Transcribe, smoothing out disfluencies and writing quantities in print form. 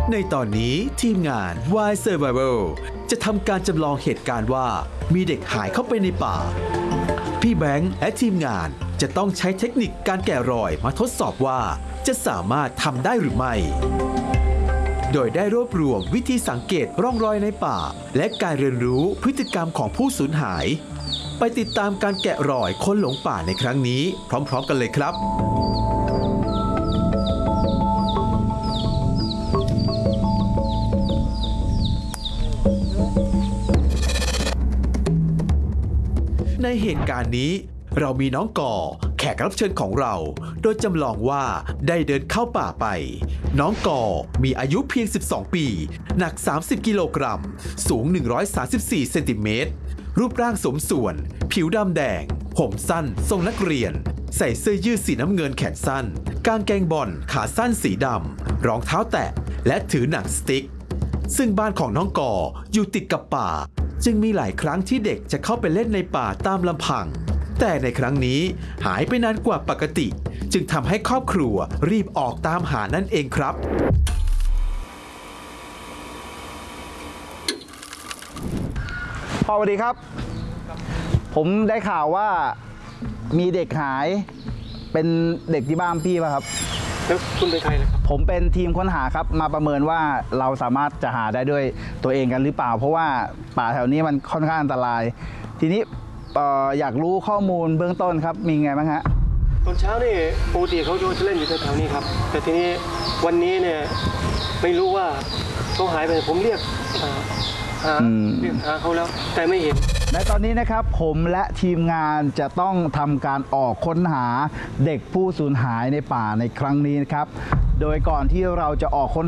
ในตอนนี้ทีมงาน Why Survival จะทำการจำลองเหตุการณ์ว่ามีเด็กหายเข้าไปในป่าพี่แบงค์และทีมงานจะต้องใช้เทคนิคการแกะรอยมาทดสอบว่าจะสามารถทำได้หรือไม่โดยได้รวบรวมวิธีสังเกตร่องรอยในป่าและการเรียนรู้พฤติกรรมของผู้สูญหายไปติดตามการแกะรอยคนหลงป่าในครั้งนี้พร้อมๆกันเลยครับในเหตุการณ์นี้เรามีน้องก่อแขกรับเชิญของเราโดยจำลองว่าได้เดินเข้าป่าไปน้องก่อมีอายุเพียง12ปีหนัก30กิโลกรัมสูง134เซนติเมตรรูปร่างสมส่วนผิวดำแดงผมสั้นทรงนักเรียนใส่เสื้อยืดสีน้ำเงินแขนสั้นกางเกงบอลขาสั้นสีดำรองเท้าแตะและถือหนังสติ๊กซึ่งบ้านของน้องก่ออยู่ติดกับป่าจึงมีหลายครั้งที่เด็กจะเข้าไปเล่นในป่าตามลำพังแต่ในครั้งนี้หายไปนานกว่าปกติจึงทำให้ครอบครัวรีบออกตามหานั่นเองครับพ่อสวัสดีครับผมได้ข่าวว่ามีเด็กหายเป็นเด็กที่บ้านพี่ป่ะครับแล้วคุณเป็นใครนะครับผมเป็นทีมค้นหาครับมาประเมินว่าเราสามารถจะหาได้ด้วยตัวเองกันหรือเปล่าเพราะว่าป่าแถวนี้มันค่อนข้างอันตรายทีนี้อยากรู้ข้อมูลเบื้องต้นครับมีไงบ้างฮะตอนเช้านี่ปกติเขาจะเล่นอยู่แถวๆนี้ครับแต่ทีนี้วันนี้เนี่ยไม่รู้ว่าเขาหายไปผมเรียกหาเขาแล้วแต่ไม่เห็นและตอนนี้นะครับผมและทีมงานจะต้องทำการออกค้นหาเด็กผู้สูญหายในป่าในครั้งนี้นะครับโดยก่อนที่เราจะออกค้น